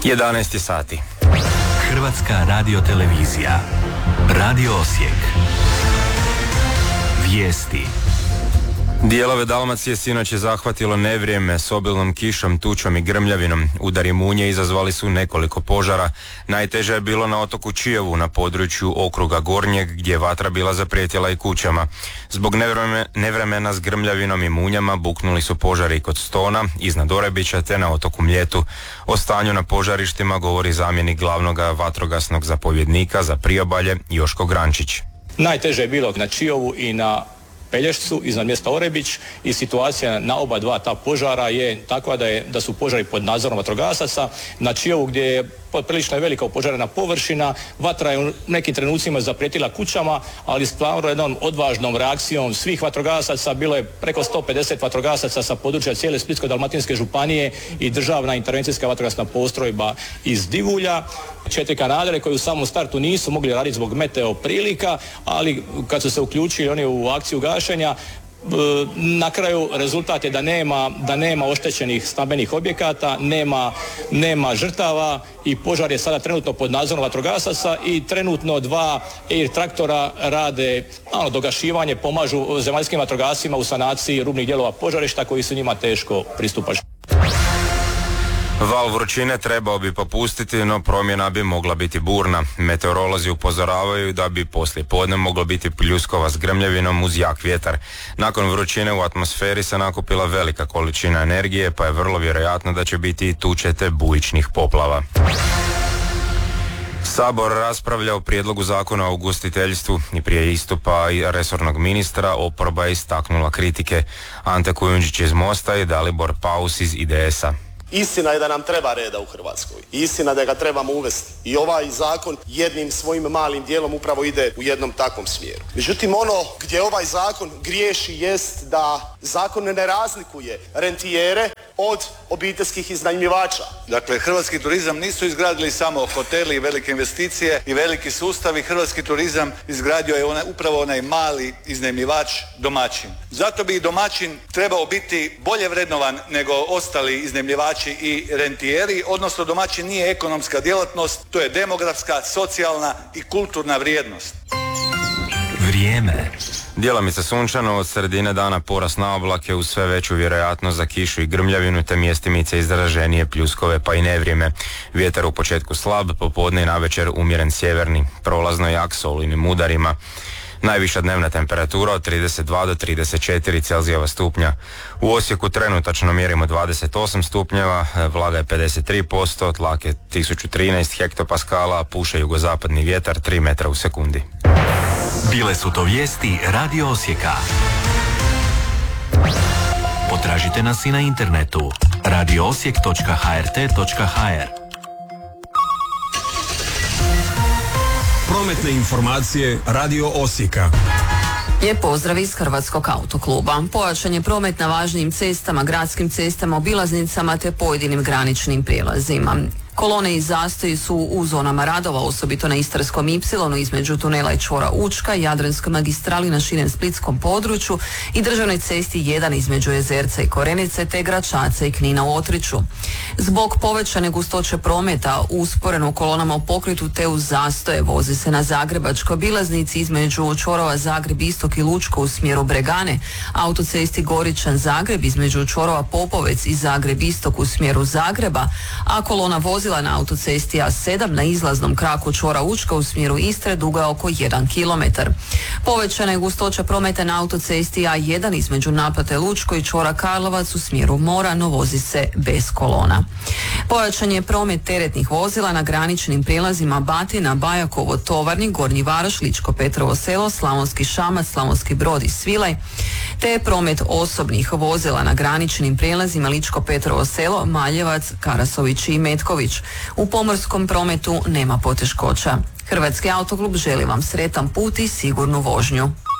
11 sati. Hrvatska radiotelevizija. Radio Osijek. Vijesti. Dijelove Dalmacije sinoć je zahvatilo nevrijeme s obilnom kišom, tučom i grmljavinom. Udari munje izazvali su nekoliko požara. Najteže je bilo na otoku Čijevu na području okruga Gornjeg gdje je vatra bila zaprijetila i kućama. Zbog nevremena s grmljavinom i munjama buknuli su požari kod Stona, iznad Orebića te na otoku Mljetu. O stanju na požarištima govori zamjenik glavnog vatrogasnog zapovjednika za priobalje Joško Grančić. Najteže je bilo na Čijovu i na Pelješcu iznad mjesta Orebić i situacija na oba dva ta požara je takva da su požari pod nadzorom vatrogasaca. Na Čijovu gdje je prilično velika opožarena površina, vatra je u nekim trenucima zaprijetila kućama, ali stvarno jednom odvažnom reakcijom svih vatrogasaca, bilo je preko 150 vatrogasaca sa područja cijele Splitsko-dalmatinske županije i državna intervencijska vatrogasna postrojba iz Divulja. 4 kanadere koji u samom startu nisu mogli raditi zbog meteo prilika, ali kad su se uključili oni u akciju gašenja, na kraju rezultat je da nema oštećenih stambenih objekata, nema žrtava i požar je sada trenutno pod nadzorom vatrogasaca i trenutno 2 Air traktora rade dogašivanje, pomažu zemaljskim vatrogascima u sanaciji rubnih dijelova požarišta koji su njima teško pristupačni. Val vrućine trebao bi popustiti, no promjena bi mogla biti burna. Meteorolozi upozoravaju da bi poslije podne moglo biti pljuskova s grmljavinom uz jak vjetar. Nakon vrućine u atmosferi se nakupila velika količina energije, pa je vrlo vjerojatno da će biti i tuče te bujičnih poplava. Sabor raspravlja o prijedlogu zakona o ugostiteljstvu i prije istupa resornog ministra oporba je istaknula kritike. Ante Kujundžić iz Mosta i Dalibor Paus iz IDS-a. Istina je da nam treba reda u Hrvatskoj. Istina da ga trebamo uvesti. I ovaj zakon jednim svojim malim dijelom upravo ide u jednom takvom smjeru. Međutim, ono gdje ovaj zakon griješi jest da zakon ne razlikuje rentijere od obiteljskih iznajmljivača. Dakle, hrvatski turizam nisu izgradili samo hoteli i velike investicije i veliki sustavi. Hrvatski turizam izgradio je upravo onaj mali iznajmljivač, domaćin. Zato bi i domaćin trebao biti bolje vrednovan nego ostali iznajmljivači i rentijeri, odnosno domaćin nije ekonomska djelatnost, to je demografska, socijalna i kulturna vrijednost. Vrijeme. Djelomice sunčano, od sredine dana porast na oblake uz sve veću vjerojatnost za kišu i grmljavinu te mjestimice izraženije pljuskove pa i nevrijeme. Vjetar u početku slab, popodne i navečer umjeren sjeverni, prolazno jak s olujnim udarima. Najviša dnevna temperatura od 32 do 34 Celzijeva stupnja. U Osijeku trenutačno mjerimo 28 stupnjeva, vlaga je 53%, tlak je 1013 hektopaskala, a puše jugozapadni vjetar 3 metra u sekundi. Bile su to vijesti Radio Osijeka. Potražite nas i na internetu radioosijek.hrt.hr. Prometne informacije Radio Osijeka. Lijep pozdrav iz Hrvatskog autokluba. Pojačan je promet na važnijim cestama, gradskim cestama, obilaznicama te pojedinim graničnim prijelazima. Kolone i zastoji su u zonama radova, osobito na Istarskom Y između tunela i čvora Učka, Jadranskoj magistrali na širem splitskom području i državnoj cesti 1 između Jezerca i Korenice te Gračaca i Knina u Otriću. Zbog povećane gustoće prometa usporeno u kolonama u pokretu te uz zastoje vozi se na Zagrebačkoj obilaznici između čvorova Zagreb Istok i Lučko u smjeru Bregane, autocesti Goričan Zagreb između čvorova Popovec i Zagreb Istok u smjeru Zagreba, a kolona vozila na autocesti A7 na izlaznom kraku čvora Učka u smjeru Istre duga oko 1 km. Povećana je gustoća prometa na autocesti A1 između naplate Lučko i čvora Karlovac u smjeru mora, no vozi se bez kolona. Pojačan je promet teretnih vozila na graničnim prijelazima Batina, Bajakovo, Tovarnik, Gornji Varoš, Ličko Petrovo Selo, Slavonski Šamac, Slavonski Brod i Svilaj, te promet osobnih vozila na graničnim prijelazima Ličko Petrovo Selo, Maljevac, Karasović i Metković. U pomorskom prometu nema poteškoća. Hrvatski autoklub želi vam sretan put i sigurnu vožnju.